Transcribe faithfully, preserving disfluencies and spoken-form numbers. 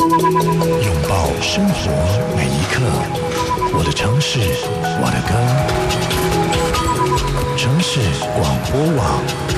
拥抱生活每一刻。我的城市，我的歌。城市广播网。